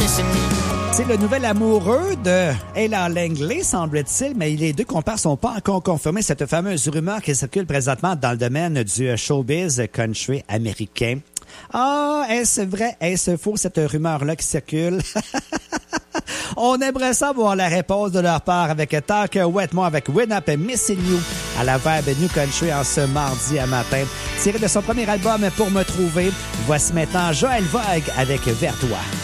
C'est le nouvel amoureux de Ella Langley, semble-t-il, mais les deux compères sont pas encore confirmés. Cette fameuse rumeur qui circule présentement dans le domaine du showbiz country américain. Ah, est-ce vrai, est-ce faux, cette rumeur-là qui circule? On aimerait savoir la réponse de leur part avec Talk Wetmore, avec Win Up Missing You à la Vibe New Country en ce mardi à matin. Tiré de son premier album Pour me trouver, voici maintenant Joël Vogue avec Vers toi.